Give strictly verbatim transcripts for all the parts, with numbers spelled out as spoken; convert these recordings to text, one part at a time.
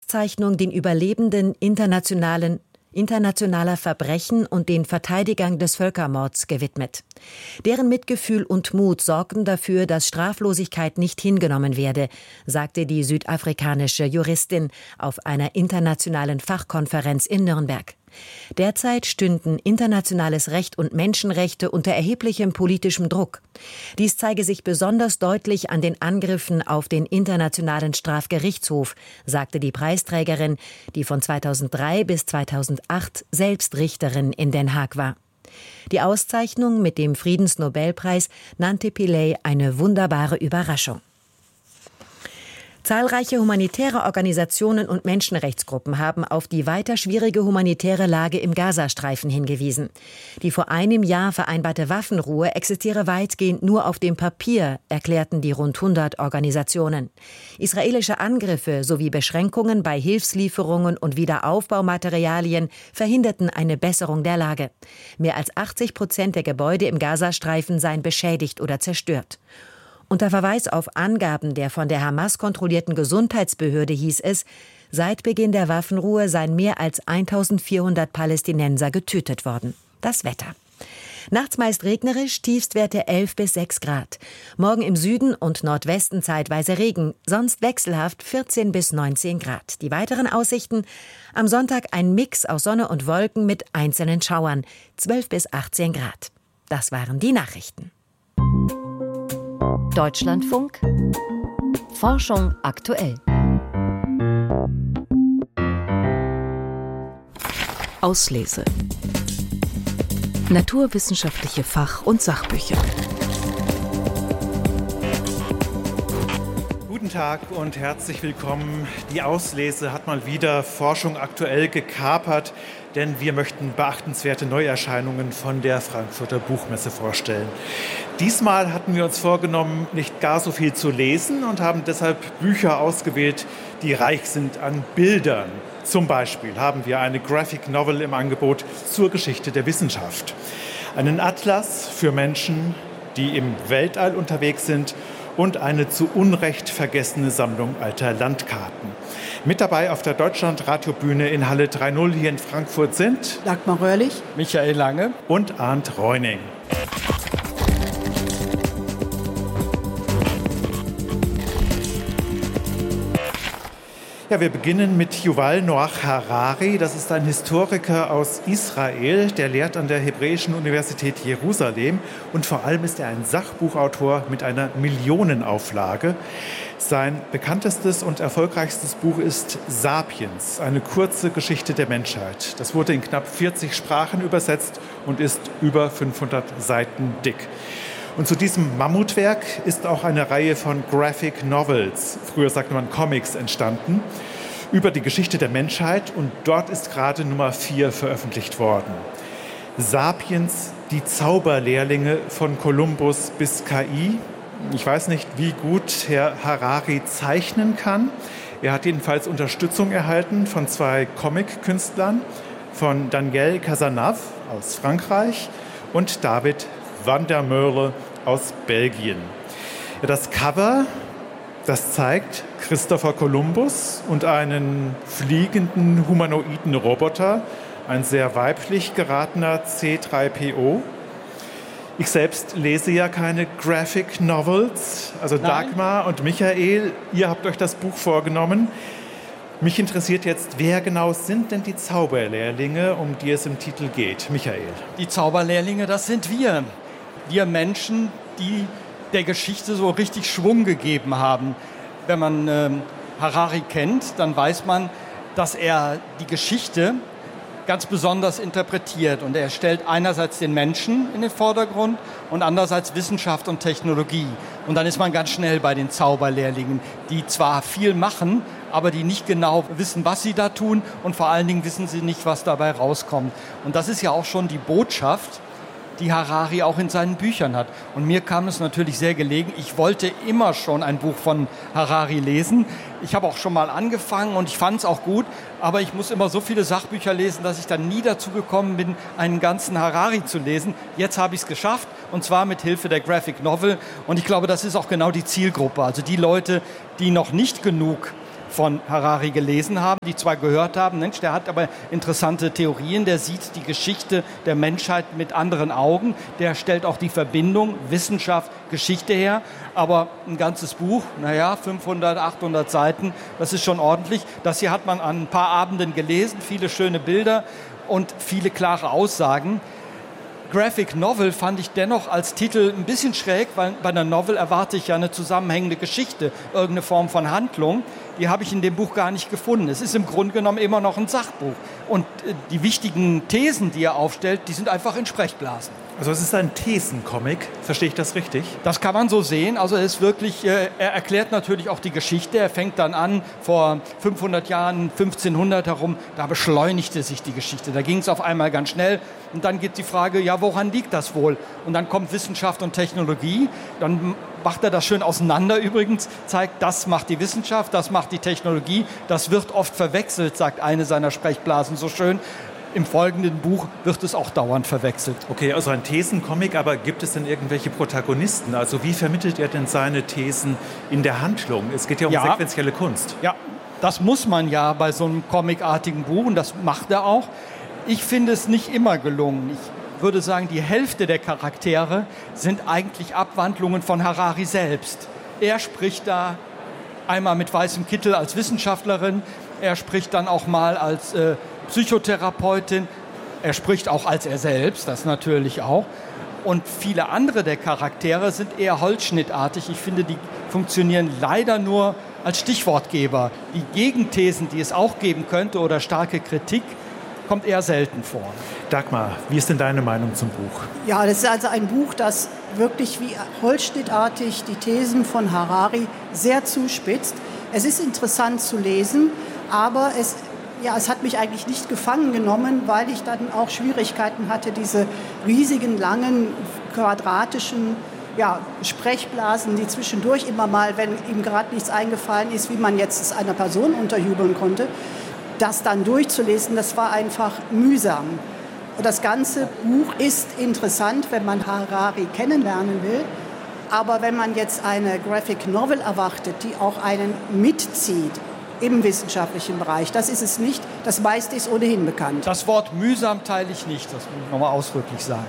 Auszeichnung den Überlebenden internationalen internationaler Verbrechen und den Verteidigern des Völkermords gewidmet. Deren Mitgefühl und Mut sorgten dafür, dass Straflosigkeit nicht hingenommen werde, sagte die südafrikanische Juristin auf einer internationalen Fachkonferenz in Nürnberg. Derzeit stünden internationales Recht und Menschenrechte unter erheblichem politischem Druck. Dies zeige sich besonders deutlich an den Angriffen auf den Internationalen Strafgerichtshof, sagte die Preisträgerin, die von zweitausenddrei bis zweitausendacht selbst Richterin in Den Haag war. Die Auszeichnung mit dem Friedensnobelpreis nannte Pillay eine wunderbare Überraschung. Zahlreiche humanitäre Organisationen und Menschenrechtsgruppen haben auf die weiter schwierige humanitäre Lage im Gazastreifen hingewiesen. Die vor einem Jahr vereinbarte Waffenruhe existiere weitgehend nur auf dem Papier, erklärten die rund hundert Organisationen. Israelische Angriffe sowie Beschränkungen bei Hilfslieferungen und Wiederaufbaumaterialien verhinderten eine Besserung der Lage. Mehr als achtzig Prozent der Gebäude im Gazastreifen seien beschädigt oder zerstört. Unter Verweis auf Angaben der von der Hamas kontrollierten Gesundheitsbehörde hieß es, seit Beginn der Waffenruhe seien mehr als eintausendvierhundert Palästinenser getötet worden. Das Wetter. Nachts meist regnerisch, Tiefstwerte elf bis sechs Grad. Morgen im Süden und Nordwesten zeitweise Regen, sonst wechselhaft vierzehn bis neunzehn Grad. Die weiteren Aussichten: am Sonntag ein Mix aus Sonne und Wolken mit einzelnen Schauern, zwölf bis achtzehn Grad. Das waren die Nachrichten. Deutschlandfunk Forschung aktuell. Auslese. Naturwissenschaftliche Fach- und Sachbücher. Guten Tag und herzlich willkommen. Die Auslese hat mal wieder Forschung aktuell gekapert, denn wir möchten beachtenswerte Neuerscheinungen von der Frankfurter Buchmesse vorstellen. Diesmal hatten wir uns vorgenommen, nicht gar so viel zu lesen und haben deshalb Bücher ausgewählt, die reich sind an Bildern. Zum Beispiel haben wir eine Graphic Novel im Angebot zur Geschichte der Wissenschaft. Einen Atlas für Menschen, die im Weltall unterwegs sind, und eine zu Unrecht vergessene Sammlung alter Landkarten. Mit dabei auf der Deutschlandradiobühne in Halle drei null hier in Frankfurt sind Dagmar Röhrlich, Michael Lange und Arndt Reuning. Ja, wir beginnen mit Yuval Noah Harari. Das ist ein Historiker aus Israel, der lehrt an der Hebräischen Universität Jerusalem und vor allem ist er ein Sachbuchautor mit einer Millionenauflage. Sein bekanntestes und erfolgreichstes Buch ist Sapiens, eine kurze Geschichte der Menschheit. Das wurde in knapp vierzig Sprachen übersetzt und ist über fünfhundert Seiten dick. Und zu diesem Mammutwerk ist auch eine Reihe von Graphic Novels, früher sagte man Comics, entstanden, über die Geschichte der Menschheit. Und dort ist gerade Nummer vier veröffentlicht worden. Sapiens, die Zauberlehrlinge von Kolumbus bis K I. Ich weiß nicht, wie gut Herr Harari zeichnen kann. Er hat jedenfalls Unterstützung erhalten von zwei Comic-Künstlern, von Daniel Cazenave aus Frankreich und David van der Merle aus Belgien. Das Cover, das zeigt Christopher Columbus und einen fliegenden humanoiden Roboter, ein sehr weiblich geratener C drei P O. Ich selbst lese ja keine Graphic Novels, also Nein. Dagmar und Michael, ihr habt euch das Buch vorgenommen. Mich interessiert jetzt, wer genau sind denn die Zauberlehrlinge, um die es im Titel geht? Michael. Die Zauberlehrlinge, das sind wir. Wir Menschen, die der Geschichte so richtig Schwung gegeben haben. Wenn man ähm, Harari kennt, dann weiß man, dass er die Geschichte ganz besonders interpretiert. Und er stellt einerseits den Menschen in den Vordergrund und andererseits Wissenschaft und Technologie. Und dann ist man ganz schnell bei den Zauberlehrlingen, die zwar viel machen, aber die nicht genau wissen, was sie da tun. Und vor allen Dingen wissen sie nicht, was dabei rauskommt. Und das ist ja auch schon die Botschaft, die Harari auch in seinen Büchern hat. Und mir kam es natürlich sehr gelegen. Ich wollte immer schon ein Buch von Harari lesen. Ich habe auch schon mal angefangen und ich fand es auch gut, aber ich muss immer so viele Sachbücher lesen, dass ich dann nie dazu gekommen bin, einen ganzen Harari zu lesen. Jetzt habe ich es geschafft und zwar mit Hilfe der Graphic Novel. Und ich glaube, das ist auch genau die Zielgruppe. Also die Leute, die noch nicht genug von Harari gelesen haben, die zwar gehört haben, Mensch, der hat aber interessante Theorien, der sieht die Geschichte der Menschheit mit anderen Augen, der stellt auch die Verbindung Wissenschaft, Geschichte her, aber ein ganzes Buch, naja, fünfhundert, achthundert Seiten, das ist schon ordentlich. Das hier hat man an ein paar Abenden gelesen, viele schöne Bilder und viele klare Aussagen. Graphic Novel fand ich dennoch als Titel ein bisschen schräg, weil bei einer Novel erwarte ich ja eine zusammenhängende Geschichte, irgendeine Form von Handlung. Die habe ich in dem Buch gar nicht gefunden. Es ist im Grunde genommen immer noch ein Sachbuch. Und die wichtigen Thesen, die er aufstellt, die sind einfach in Sprechblasen. Also es ist ein Thesencomic, verstehe ich das richtig? Das kann man so sehen. Also er ist wirklich, äh, er erklärt natürlich auch die Geschichte. Er fängt dann an, vor fünfhundert Jahren, fünfzehnhundert herum, da beschleunigte sich die Geschichte. Da ging es auf einmal ganz schnell. Und dann geht die Frage, ja, woran liegt das wohl? Und dann kommt Wissenschaft und Technologie. Dann macht er das schön auseinander übrigens, zeigt, das macht die Wissenschaft, das macht die Technologie. Das wird oft verwechselt, sagt eine seiner Sprechblasen so schön. Im folgenden Buch wird es auch dauernd verwechselt. Okay, also ein Thesencomic, aber gibt es denn irgendwelche Protagonisten? Also wie vermittelt er denn seine Thesen in der Handlung? Es geht ja um ja. sequentielle Kunst. Ja, das muss man ja bei so einem comicartigen Buch und das macht er auch. Ich finde es nicht immer gelungen. Ich würde sagen, die Hälfte der Charaktere sind eigentlich Abwandlungen von Harari selbst. Er spricht da einmal mit weißem Kittel als Wissenschaftlerin, er spricht dann auch mal als äh, Psychotherapeutin, er spricht auch als er selbst, das natürlich auch. Und viele andere der Charaktere sind eher holzschnittartig. Ich finde, die funktionieren leider nur als Stichwortgeber. Die Gegenthesen, die es auch geben könnte oder starke Kritik, kommt eher selten vor. Dagmar, wie ist denn deine Meinung zum Buch? Ja, das ist also ein Buch, das wirklich wie holzschnittartig die Thesen von Harari sehr zuspitzt. Es ist interessant zu lesen, aber es, ja, es hat mich eigentlich nicht gefangen genommen, weil ich dann auch Schwierigkeiten hatte, diese riesigen, langen, quadratischen ja, Sprechblasen, die zwischendurch immer mal, wenn ihm gerade nichts eingefallen ist, wie man jetzt es einer Person unterjubeln konnte, das dann durchzulesen, das war einfach mühsam. Das ganze Buch ist interessant, wenn man Harari kennenlernen will. Aber wenn man jetzt eine Graphic Novel erwartet, die auch einen mitzieht im wissenschaftlichen Bereich, das ist es nicht. Das meiste ist ohnehin bekannt. Das Wort mühsam teile ich nicht, das muss ich nochmal ausdrücklich sagen.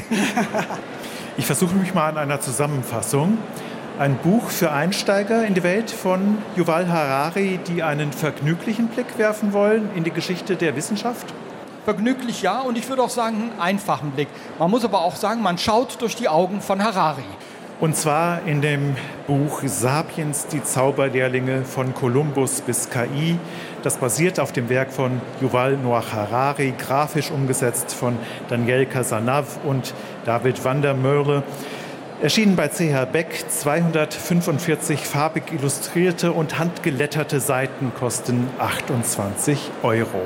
Ich versuche mich mal an einer Zusammenfassung. Ein Buch für Einsteiger in die Welt von Yuval Harari, die einen vergnüglichen Blick werfen wollen in die Geschichte der Wissenschaft? Vergnüglich ja, und ich würde auch sagen, einen einfachen Blick. Man muss aber auch sagen, man schaut durch die Augen von Harari. Und zwar in dem Buch Sapiens, die Zauberlehrlinge von Kolumbus bis K I. Das basiert auf dem Werk von Yuval Noah Harari, grafisch umgesetzt von Daniel Cazenave und David van der Merwe. Erschienen bei C H Beck, zweihundertfünfundvierzig farbig illustrierte und handgeletterte Seiten kosten achtundzwanzig Euro.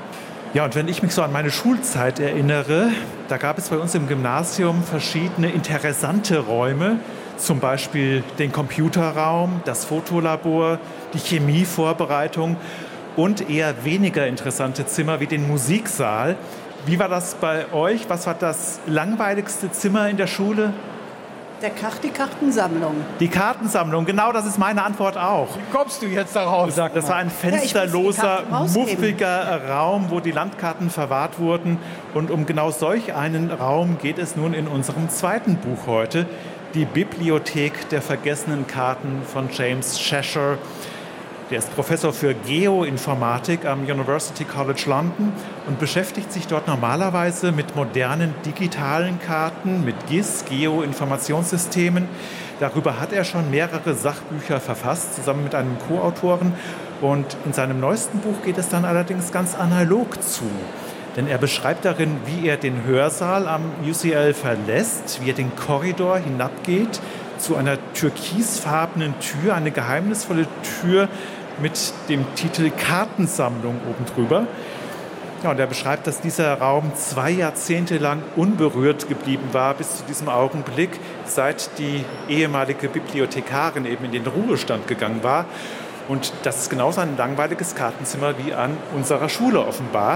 Ja, und wenn ich mich so an meine Schulzeit erinnere, da gab es bei uns im Gymnasium verschiedene interessante Räume, zum Beispiel den Computerraum, das Fotolabor, die Chemievorbereitung und eher weniger interessante Zimmer wie den Musiksaal. Wie war das bei euch? Was war das langweiligste Zimmer in der Schule? Der Kart, die Kartensammlung. Die Kartensammlung, genau, das ist meine Antwort auch. Wie kommst du jetzt darauf? Sag das war ein fensterloser, ja, muffiger Raum, wo die Landkarten verwahrt wurden. Und um genau solch einen Raum geht es nun in unserem zweiten Buch heute. Die Bibliothek der vergessenen Karten von James Cheshire. Der ist Professor für Geoinformatik am University College London und beschäftigt sich dort normalerweise mit modernen digitalen Karten, mit G I S, Geoinformationssystemen. Darüber hat er schon mehrere Sachbücher verfasst, zusammen mit einem Co-Autoren. Und in seinem neuesten Buch geht es dann allerdings ganz analog zu. Denn er beschreibt darin, wie er den Hörsaal am U C L verlässt, wie er den Korridor hinabgeht zu einer türkisfarbenen Tür, eine geheimnisvolle Tür mit dem Titel Kartensammlung oben drüber. Ja, und er beschreibt, dass dieser Raum zwei Jahrzehnte lang unberührt geblieben war, bis zu diesem Augenblick, seit die ehemalige Bibliothekarin eben in den Ruhestand gegangen war. Und das ist genauso ein langweiliges Kartenzimmer wie an unserer Schule offenbar.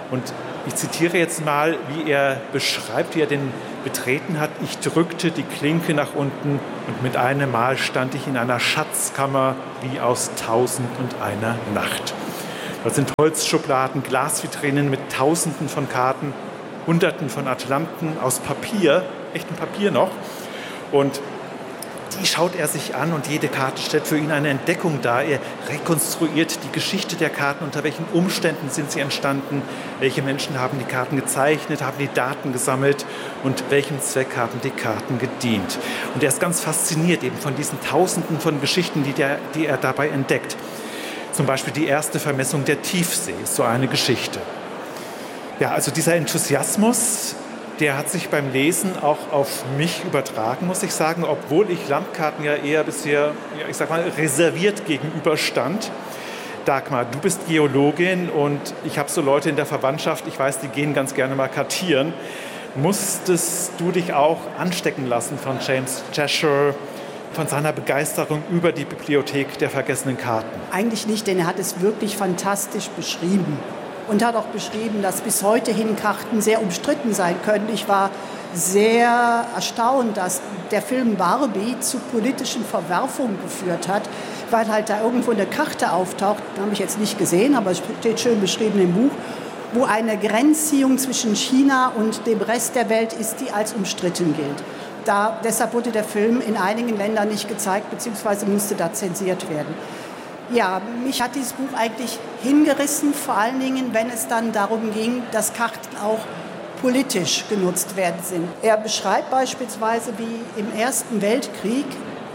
Und ich zitiere jetzt mal, wie er beschreibt, wie er den betreten hat. Ich drückte die Klinke nach unten und mit einem Mal stand ich in einer Schatzkammer wie aus Tausend und einer Nacht. Das sind Holzschubladen, Glasvitrinen mit Tausenden von Karten, Hunderten von Atlanten aus Papier, echtem Papier noch. Und die schaut er sich an und jede Karte stellt für ihn eine Entdeckung dar. Er rekonstruiert die Geschichte der Karten, unter welchen Umständen sind sie entstanden, welche Menschen haben die Karten gezeichnet, haben die Daten gesammelt und welchem Zweck haben die Karten gedient. Und er ist ganz fasziniert eben von diesen Tausenden von Geschichten, die, der, die er dabei entdeckt. Zum Beispiel die erste Vermessung der Tiefsee ist so eine Geschichte. Ja, also dieser Enthusiasmus, der hat sich beim Lesen auch auf mich übertragen, muss ich sagen, obwohl ich Landkarten ja eher bisher, ja, ich sag mal, reserviert gegenüberstand. Dagmar, du bist Geologin und ich habe so Leute in der Verwandtschaft, ich weiß, die gehen ganz gerne mal kartieren. Musstest du dich auch anstecken lassen von James Cheshire, von seiner Begeisterung über die Bibliothek der vergessenen Karten? Eigentlich nicht, denn er hat es wirklich fantastisch beschrieben. Und hat auch beschrieben, dass bis heute hin Karten sehr umstritten sein können. Ich war sehr erstaunt, dass der Film Barbie zu politischen Verwerfungen geführt hat, weil halt da irgendwo eine Karte auftaucht, habe ich jetzt nicht gesehen, aber es steht schön beschrieben im Buch, wo eine Grenzziehung zwischen China und dem Rest der Welt ist, die als umstritten gilt. Da, deshalb wurde der Film in einigen Ländern nicht gezeigt, beziehungsweise musste da zensiert werden. Ja, mich hat dieses Buch eigentlich hingerissen, vor allen Dingen, wenn es dann darum ging, dass Karten auch politisch genutzt werden sind. Er beschreibt beispielsweise, wie im Ersten Weltkrieg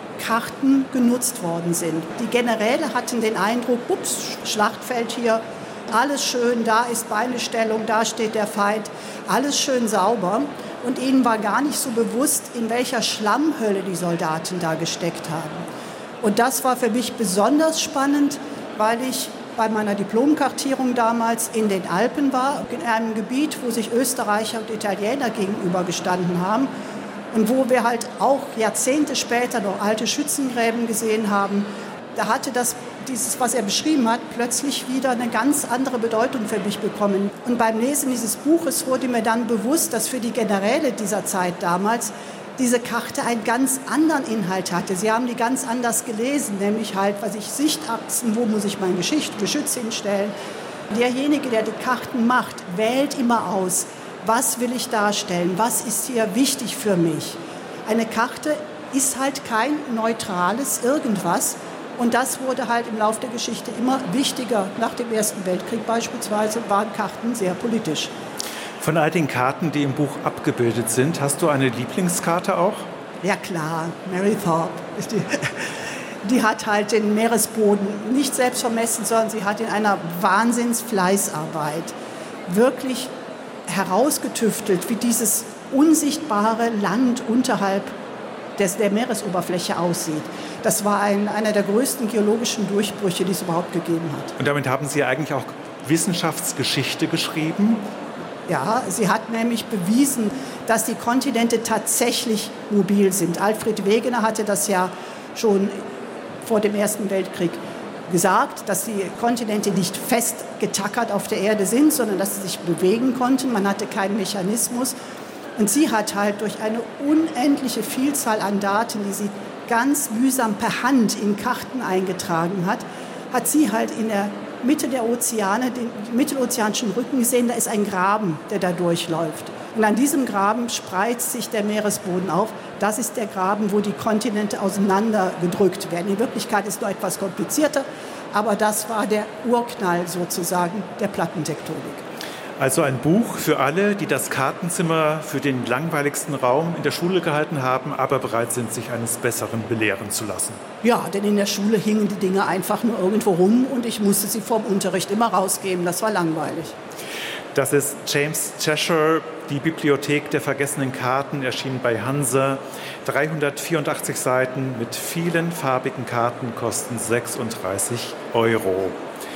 Karten genutzt worden sind. Die Generäle hatten den Eindruck, ups, Schlachtfeld hier, alles schön, da ist Beinestellung, da steht der Feind, alles schön sauber. Und ihnen war gar nicht so bewusst, in welcher Schlammhölle die Soldaten da gesteckt haben. Und das war für mich besonders spannend, weil ich bei meiner Diplomkartierung damals in den Alpen war, in einem Gebiet, wo sich Österreicher und Italiener gegenübergestanden haben und wo wir halt auch Jahrzehnte später noch alte Schützengräben gesehen haben. Da hatte das, dieses, was er beschrieben hat, plötzlich wieder eine ganz andere Bedeutung für mich bekommen. Und beim Lesen dieses Buches wurde mir dann bewusst, dass für die Generäle dieser Zeit damals diese Karte einen ganz anderen Inhalt hatte. Sie haben die ganz anders gelesen, nämlich halt, was ich Sichtachsen, wo muss ich mein Geschicht, Geschütz hinstellen. Derjenige, der die Karten macht, wählt immer aus, was will ich darstellen, was ist hier wichtig für mich. Eine Karte ist halt kein neutrales Irgendwas und das wurde halt im Laufe der Geschichte immer wichtiger. Nach dem Ersten Weltkrieg beispielsweise waren Karten sehr politisch. Von all den Karten, die im Buch abgebildet sind, hast du eine Lieblingskarte auch? Ja klar, Mary Thorpe. Die, die hat halt den Meeresboden nicht selbst vermessen, sondern sie hat in einer Wahnsinnsfleißarbeit wirklich herausgetüftelt, wie dieses unsichtbare Land unterhalb des, der Meeresoberfläche aussieht. Das war ein, einer der größten geologischen Durchbrüche, die es überhaupt gegeben hat. Und damit haben Sie eigentlich auch Wissenschaftsgeschichte geschrieben? Ja, sie hat nämlich bewiesen, dass die Kontinente tatsächlich mobil sind. Alfred Wegener hatte das ja schon vor dem Ersten Weltkrieg gesagt, dass die Kontinente nicht fest getackert auf der Erde sind, sondern dass sie sich bewegen konnten. Man hatte keinen Mechanismus. Und sie hat halt durch eine unendliche Vielzahl an Daten, die sie ganz mühsam per Hand in Karten eingetragen hat, hat sie halt in der Mitte der Ozeane, den mittelozeanischen Rücken gesehen, da ist ein Graben, der da durchläuft. Und an diesem Graben spreizt sich der Meeresboden auf. Das ist der Graben, wo die Kontinente auseinandergedrückt werden. In Wirklichkeit ist es nur etwas komplizierter, aber das war der Urknall sozusagen der Plattentektonik. Also ein Buch für alle, die das Kartenzimmer für den langweiligsten Raum in der Schule gehalten haben, aber bereit sind, sich eines Besseren belehren zu lassen. Ja, denn in der Schule hingen die Dinge einfach nur irgendwo rum und ich musste sie vor dem Unterricht immer rausgeben. Das war langweilig. Das ist James Cheshire, die Bibliothek der vergessenen Karten, erschienen bei Hansa. dreihundertvierundachtzig Seiten mit vielen farbigen Karten, kosten sechsunddreißig Euro.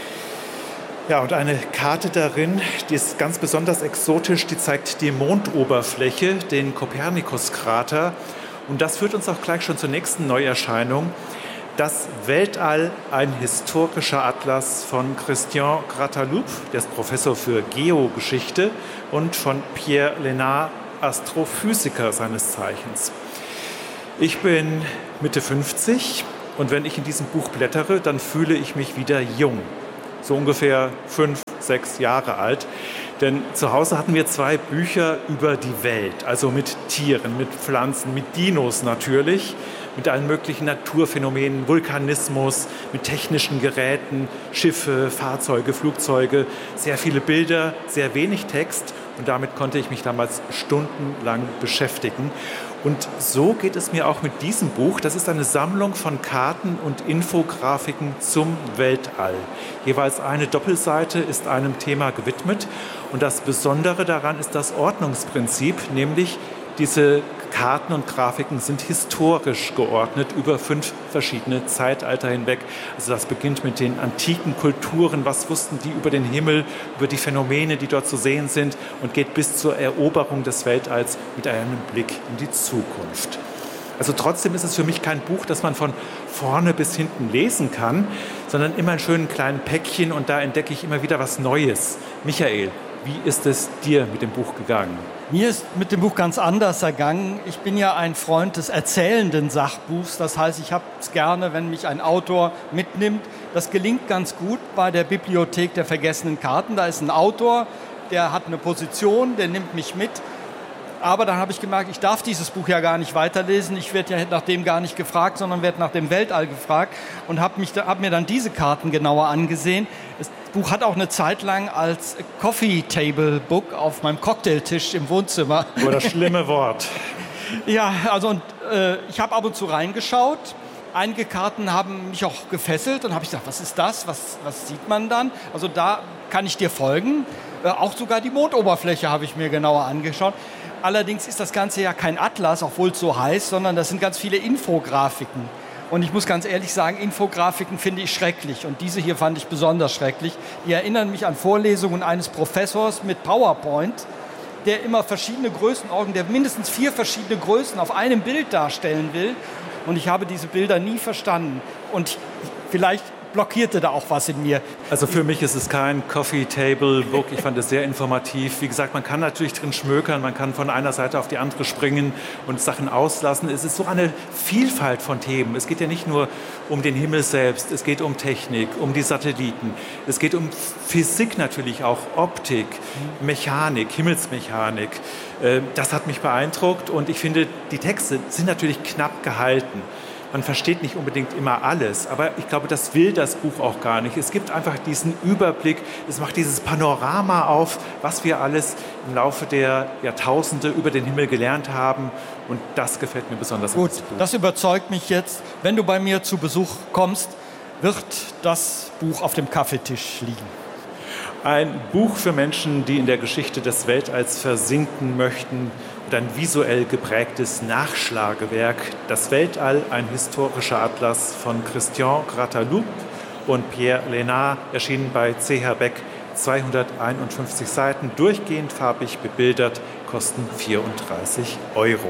Ja, und eine Karte darin, die ist ganz besonders exotisch, die zeigt die Mondoberfläche, den Kopernikus-Krater. Und das führt uns auch gleich schon zur nächsten Neuerscheinung. Das Weltall, ein historischer Atlas von Christian Grataloup, der ist Professor für Geogeschichte, und von Pierre Lénard, Astrophysiker seines Zeichens. Ich bin Mitte fünfzig und wenn ich in diesem Buch blättere, dann fühle ich mich wieder jung. So ungefähr fünf, sechs Jahre alt. Denn zu Hause hatten wir zwei Bücher über die Welt, also mit Tieren, mit Pflanzen, mit Dinos natürlich, mit allen möglichen Naturphänomenen, Vulkanismus, mit technischen Geräten, Schiffe, Fahrzeuge, Flugzeuge, sehr viele Bilder, sehr wenig Text und damit konnte ich mich damals stundenlang beschäftigen. Und so geht es mir auch mit diesem Buch. Das ist eine Sammlung von Karten und Infografiken zum Weltall. Jeweils eine Doppelseite ist einem Thema gewidmet. Und das Besondere daran ist das Ordnungsprinzip, nämlich diese Karten und Grafiken sind historisch geordnet über fünf verschiedene Zeitalter hinweg. Also das beginnt mit den antiken Kulturen, was wussten die über den Himmel, über die Phänomene, die dort zu sehen sind und geht bis zur Eroberung des Weltalls mit einem Blick in die Zukunft. Also trotzdem ist es für mich kein Buch, das man von vorne bis hinten lesen kann, sondern immer in schönen kleinen Päckchen und da entdecke ich immer wieder was Neues. Michael, wie ist es dir mit dem Buch gegangen? Mir ist mit dem Buch ganz anders ergangen. Ich bin ja ein Freund des erzählenden Sachbuchs. Das heißt, ich habe es gerne, wenn mich ein Autor mitnimmt. Das gelingt ganz gut bei der Bibliothek der vergessenen Karten. Da ist ein Autor, der hat eine Position, der nimmt mich mit. Aber dann habe ich gemerkt, ich darf dieses Buch ja gar nicht weiterlesen. Ich werde ja nach dem gar nicht gefragt, sondern werde nach dem Weltall gefragt und habe hab mir dann diese Karten genauer angesehen. Das Buch hat auch eine Zeit lang als Coffee Table Book auf meinem Cocktailtisch im Wohnzimmer. Oh, das schlimme Wort. Ja, also und, äh, ich habe ab und zu reingeschaut. Einige Karten haben mich auch gefesselt und habe ich gedacht, was ist das? Was, was sieht man dann? Also da kann ich dir folgen. Äh, auch sogar die Mondoberfläche habe ich mir genauer angeschaut. Allerdings ist das Ganze ja kein Atlas, obwohl es so heißt, sondern das sind ganz viele Infografiken. Und ich muss ganz ehrlich sagen, Infografiken finde ich schrecklich. Und diese hier fand ich besonders schrecklich. Die erinnern mich an Vorlesungen eines Professors mit PowerPoint, der immer verschiedene Größenordnungen, der mindestens vier verschiedene Größen auf einem Bild darstellen will. Und ich habe diese Bilder nie verstanden. Und vielleicht blockierte da auch was in mir. Also für mich ist es kein Coffee Table Book. Ich fand es sehr informativ. Wie gesagt, man kann natürlich drin schmökern, man kann von einer Seite auf die andere springen und Sachen auslassen. Es ist so eine Vielfalt von Themen. Es geht ja nicht nur um den Himmel selbst, es geht um Technik, um die Satelliten. Es geht um Physik natürlich auch, Optik, Mechanik, Himmelsmechanik. Das hat mich beeindruckt und ich finde, die Texte sind natürlich knapp gehalten. Man versteht nicht unbedingt immer alles, aber ich glaube, das will das Buch auch gar nicht. Es gibt einfach diesen Überblick, es macht dieses Panorama auf, was wir alles im Laufe der Jahrtausende über den Himmel gelernt haben und das gefällt mir besonders gut. Das überzeugt mich jetzt. Wenn du bei mir zu Besuch kommst, wird das Buch auf dem Kaffeetisch liegen. Ein Buch für Menschen, die in der Geschichte des Weltalls versinken möchten und ein visuell geprägtes Nachschlagewerk. Das Weltall, ein historischer Atlas von Christian Grataloup und Pierre Lénard, erschienen bei C H Beck, zweihunderteinundfünfzig Seiten, durchgehend farbig bebildert, kosten vierunddreißig Euro.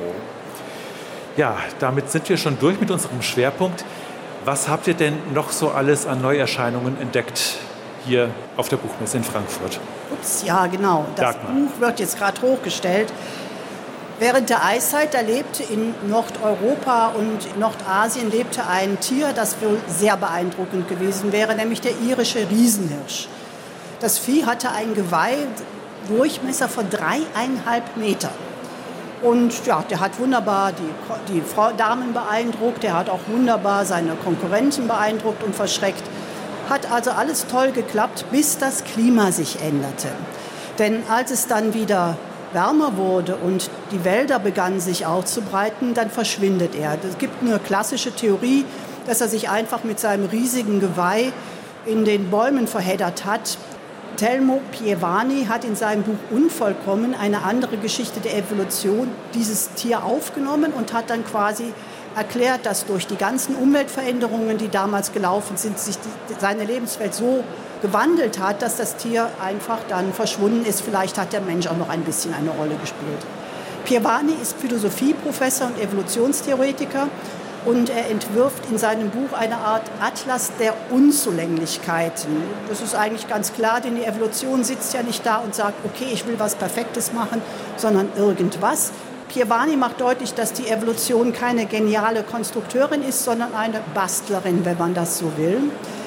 Ja, damit sind wir schon durch mit unserem Schwerpunkt. Was habt ihr denn noch so alles an Neuerscheinungen entdeckt hier auf der Buchmesse in Frankfurt? Ups, ja, genau. Das Dagmar. Buch wird jetzt gerade hochgestellt. Während der Eiszeit, da lebte in Nordeuropa und Nordasien lebte ein Tier, das wohl sehr beeindruckend gewesen wäre, nämlich der irische Riesenhirsch. Das Vieh hatte ein Geweih, Durchmesser von dreieinhalb Meter. Und ja, der hat wunderbar die, die Frau, Damen beeindruckt, der hat auch wunderbar seine Konkurrenten beeindruckt und verschreckt. Hat also alles toll geklappt, bis das Klima sich änderte. Denn als es dann wieder wärmer wurde und die Wälder begannen sich auszubreiten, dann verschwindet er. Es gibt eine klassische Theorie, dass er sich einfach mit seinem riesigen Geweih in den Bäumen verheddert hat. Telmo Pievani hat in seinem Buch Unvollkommen eine andere Geschichte der Evolution dieses Tier aufgenommen und hat dann quasi erklärt, dass durch die ganzen Umweltveränderungen, die damals gelaufen sind, sich die, seine Lebenswelt so gewandelt hat, dass das Tier einfach dann verschwunden ist. Vielleicht hat der Mensch auch noch ein bisschen eine Rolle gespielt. Pievani ist Philosophieprofessor und Evolutionstheoretiker Und er entwirft in seinem Buch eine Art Atlas der Unzulänglichkeiten. Das ist eigentlich ganz klar, denn die Evolution sitzt ja nicht da und sagt, okay, ich will was Perfektes machen, sondern irgendwas. Pievani macht deutlich, dass die Evolution keine geniale Konstrukteurin ist, sondern eine Bastlerin, wenn man das so will.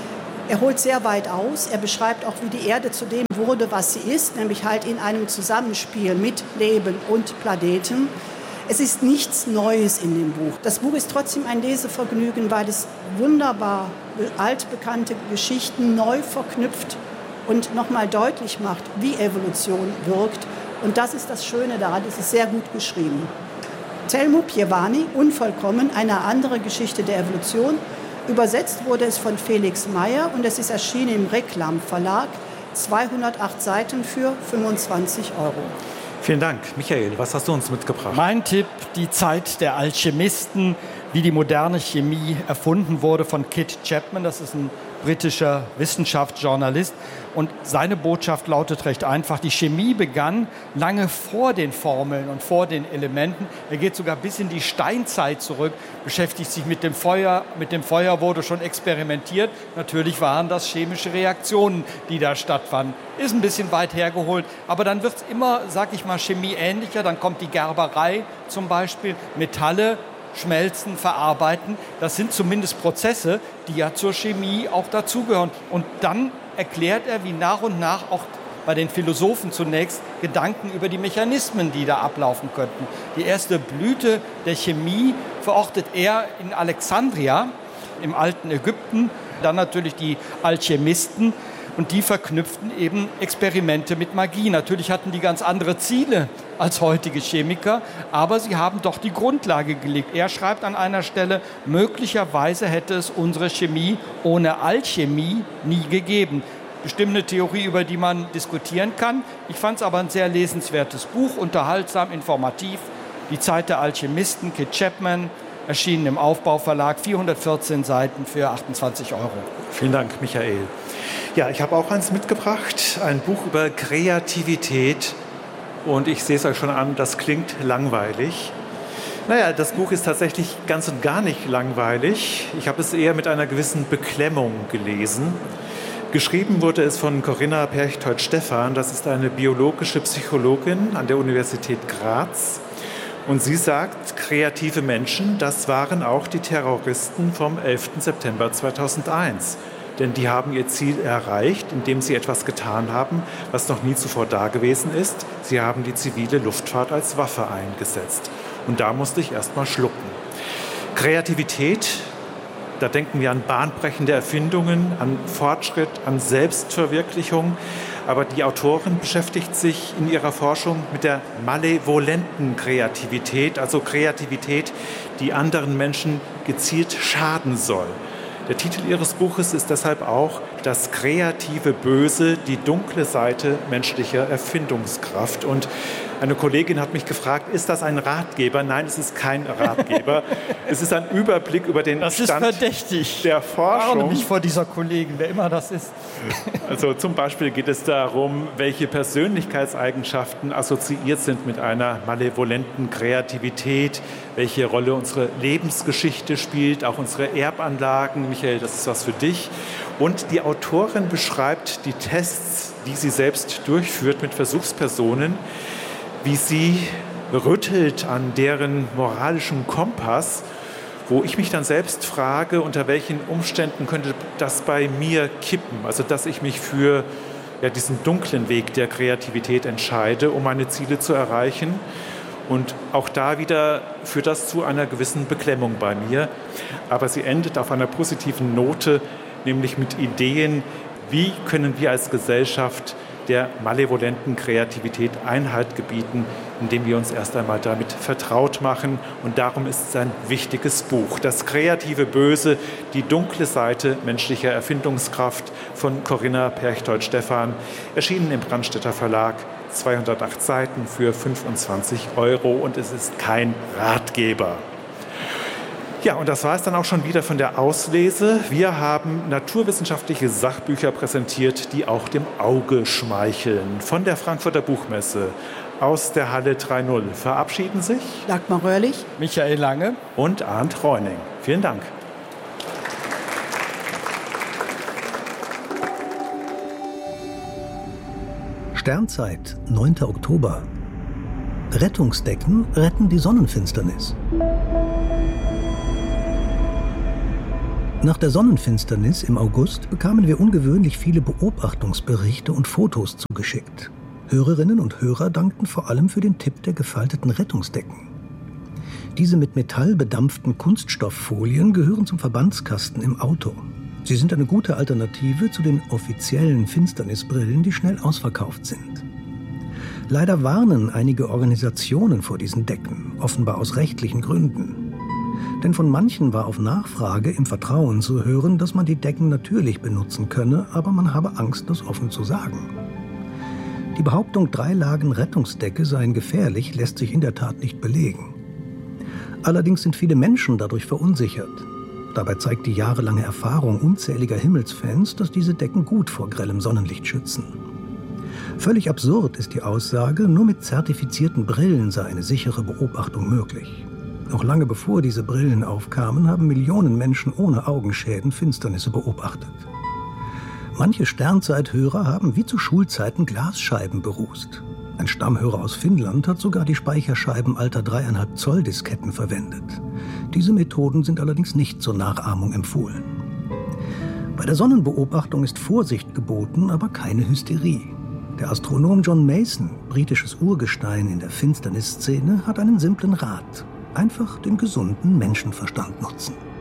Er holt sehr weit aus. Er beschreibt auch, wie die Erde zu dem wurde, was sie ist, nämlich halt in einem Zusammenspiel mit Leben und Planeten. Es ist nichts Neues in dem Buch. Das Buch ist trotzdem ein Lesevergnügen, weil es wunderbar altbekannte Geschichten neu verknüpft und nochmal deutlich macht, wie Evolution wirkt. Und das ist das Schöne daran, es ist sehr gut geschrieben. Telmo Pievani, Unvollkommen, eine andere Geschichte der Evolution. Übersetzt wurde es von Felix Meyer und es ist erschienen im Reklam Verlag. zweihundertacht Seiten für fünfundzwanzig Euro. Vielen Dank. Michael, was hast du uns mitgebracht? Mein Tipp, die Zeit der Alchemisten, wie die moderne Chemie erfunden wurde, von Kit Chapman. Das ist ein britischer Wissenschaftsjournalist. Und seine Botschaft lautet recht einfach, die Chemie begann lange vor den Formeln und vor den Elementen. Er geht sogar bis in die Steinzeit zurück, beschäftigt sich mit dem Feuer. Mit dem Feuer wurde schon experimentiert. Natürlich waren das chemische Reaktionen, die da stattfanden. Ist ein bisschen weit hergeholt, aber dann wird es immer, sag ich mal, chemieähnlicher. Dann kommt die Gerberei zum Beispiel, Metalle schmelzen, verarbeiten. Das sind zumindest Prozesse, die ja zur Chemie auch dazugehören. Und dann erklärt er, wie nach und nach auch bei den Philosophen zunächst Gedanken über die Mechanismen, die da ablaufen könnten. Die erste Blüte der Chemie verortet er in Alexandria im alten Ägypten. Dann natürlich die Alchemisten. Und die verknüpften eben Experimente mit Magie. Natürlich hatten die ganz andere Ziele als heutige Chemiker, aber sie haben doch die Grundlage gelegt. Er schreibt an einer Stelle, möglicherweise hätte es unsere Chemie ohne Alchemie nie gegeben. Bestimmt eine Theorie, über die man diskutieren kann. Ich fand es aber ein sehr lesenswertes Buch, unterhaltsam, informativ. Die Zeit der Alchemisten, Kit Chapman, erschienen im Aufbauverlag, vierhundertvierzehn Seiten für achtundzwanzig Euro. Vielen Dank, Michael. Ja, ich habe auch eins mitgebracht, ein Buch über Kreativität. Und ich sehe es euch schon an, das klingt langweilig. Naja, das Buch ist tatsächlich ganz und gar nicht langweilig. Ich habe es eher mit einer gewissen Beklemmung gelesen. Geschrieben wurde es von Corinna Perchtold-Stephan. Das ist eine biologische Psychologin an der Universität Graz. Und sie sagt, kreative Menschen, das waren auch die Terroristen vom elften September zweitausendeins. Denn die haben ihr Ziel erreicht, indem sie etwas getan haben, was noch nie zuvor dagewesen ist. Sie haben die zivile Luftfahrt als Waffe eingesetzt. Und da musste ich erst mal schlucken. Kreativität, da denken wir an bahnbrechende Erfindungen, an Fortschritt, an Selbstverwirklichung. Aber die Autorin beschäftigt sich in ihrer Forschung mit der malevolenten Kreativität, also Kreativität, die anderen Menschen gezielt schaden soll. Der Titel ihres Buches ist deshalb auch Das kreative Böse, die dunkle Seite menschlicher Erfindungskraft. Und eine Kollegin hat mich gefragt, ist das ein Ratgeber? Nein, es ist kein Ratgeber. Es ist ein Überblick über den das Stand ist verdächtig. der Forschung. Ich warne mich vor dieser Kollegin, wer immer das ist. Also zum Beispiel geht es darum, welche Persönlichkeitseigenschaften assoziiert sind mit einer malevolenten Kreativität, welche Rolle unsere Lebensgeschichte spielt, auch unsere Erbanlagen. Michael, das ist was für dich. Und die Autorin beschreibt die Tests, die sie selbst durchführt mit Versuchspersonen, wie sie rüttelt an deren moralischem Kompass, wo ich mich dann selbst frage, unter welchen Umständen könnte das bei mir kippen, also dass ich mich für ja, diesen dunklen Weg der Kreativität entscheide, um meine Ziele zu erreichen. Und auch da wieder führt das zu einer gewissen Beklemmung bei mir. Aber sie endet auf einer positiven Note, nämlich mit Ideen, wie können wir als Gesellschaft der malevolenten Kreativität Einhalt gebieten, indem wir uns erst einmal damit vertraut machen. Und darum ist es ein wichtiges Buch. Das kreative Böse, die dunkle Seite menschlicher Erfindungskraft von Corinna Perchtold-Stephan, erschienen im Brandstätter Verlag, zweihundertacht Seiten für fünfundzwanzig Euro. Und es ist kein Ratgeber. Ja, und das war es dann auch schon wieder von der Auslese. Wir haben naturwissenschaftliche Sachbücher präsentiert, die auch dem Auge schmeicheln. Von der Frankfurter Buchmesse aus der Halle drei null verabschieden sich Dagmar Röhrlich, Michael Lange und Arndt Reuning. Vielen Dank. Sternzeit, neunter Oktober. Rettungsdecken retten die Sonnenfinsternis. Nach der Sonnenfinsternis im August bekamen wir ungewöhnlich viele Beobachtungsberichte und Fotos zugeschickt. Hörerinnen und Hörer dankten vor allem für den Tipp der gefalteten Rettungsdecken. Diese mit Metall bedampften Kunststofffolien gehören zum Verbandskasten im Auto. Sie sind eine gute Alternative zu den offiziellen Finsternisbrillen, die schnell ausverkauft sind. Leider warnen einige Organisationen vor diesen Decken, offenbar aus rechtlichen Gründen. Denn von manchen war auf Nachfrage im Vertrauen zu hören, dass man die Decken natürlich benutzen könne, aber man habe Angst, das offen zu sagen. Die Behauptung, drei Lagen Rettungsdecke seien gefährlich, lässt sich in der Tat nicht belegen. Allerdings sind viele Menschen dadurch verunsichert. Dabei zeigt die jahrelange Erfahrung unzähliger Himmelsfans, dass diese Decken gut vor grellem Sonnenlicht schützen. Völlig absurd ist die Aussage, nur mit zertifizierten Brillen sei eine sichere Beobachtung möglich. Noch lange bevor diese Brillen aufkamen, haben Millionen Menschen ohne Augenschäden Finsternisse beobachtet. Manche Sternzeithörer haben wie zu Schulzeiten Glasscheiben berußt. Ein Stammhörer aus Finnland hat sogar die Speicherscheiben alter dreieinhalb Zoll Disketten verwendet. Diese Methoden sind allerdings nicht zur Nachahmung empfohlen. Bei der Sonnenbeobachtung ist Vorsicht geboten, aber keine Hysterie. Der Astronom John Mason, britisches Urgestein in der Finsternisszene, hat einen simplen Rat: einfach den gesunden Menschenverstand nutzen.